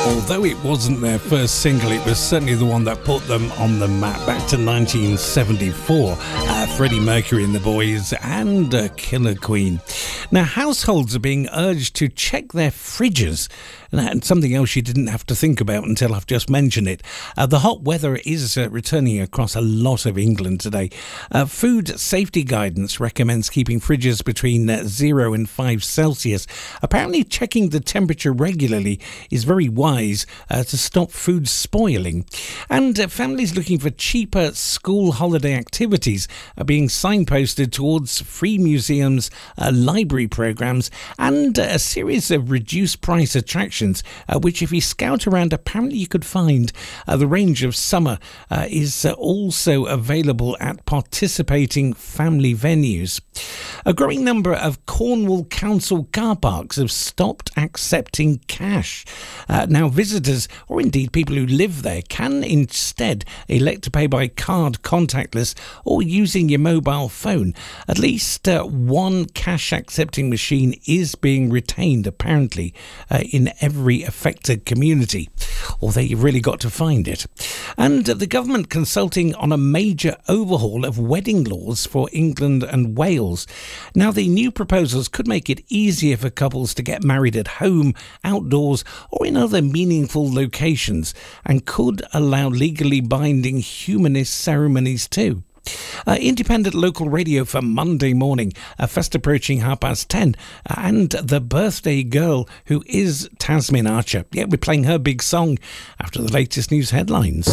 Although it wasn't their first single, it was certainly the one that put them on the map back to 1974. Freddie Mercury and the Boys and Killer Queen. Now, households are being urged to check their fridges. And something else you didn't have to think about until I've just mentioned it. The hot weather is returning across a lot of England today. Food safety guidance recommends keeping fridges between 0 and 5 Celsius. Apparently, checking the temperature regularly is very wise to stop food spoiling. And families looking for cheaper school holiday activities are being signposted towards free museums, library programs, and a series of reduced price attractions. Which if you scout around, apparently you could find the range of summer is also available at participating family venues. A growing number of Cornwall Council car parks have stopped accepting cash. Now visitors, or indeed people who live there, can instead elect to pay by card, contactless, or using your mobile phone. At least one cash accepting machine is being retained, apparently, in every affected community, although you've really got to find it. And the government consulting on a major overhaul of wedding laws for England and Wales. Now, the new proposals could make it easier for couples to get married at home, outdoors, or in other meaningful locations, and could allow legally binding humanist ceremonies too. Independent local radio for Monday morning, fast approaching 10:30, and the birthday girl who is Tasmin Archer. Yeah, we're playing her big song after the latest news headlines.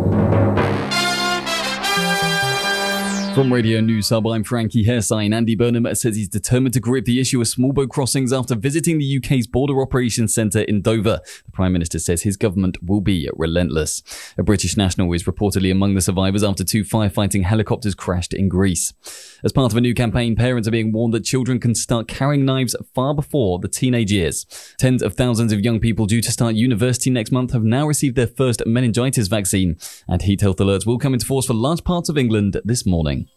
From Radio News Hub, I'm Frankie Hairsign. Andy Burnham says he's determined to grip the issue of small boat crossings after visiting the UK's Border Operations Centre in Dover. The Prime Minister says his government will be relentless. A British national is reportedly among the survivors after 2 firefighting helicopters crashed in Greece. As part of a new campaign, parents are being warned that children can start carrying knives far before the teenage years. Tens of thousands of young people due to start university next month have now received their first meningitis vaccine, and heat health alerts will come into force for large parts of England this morning.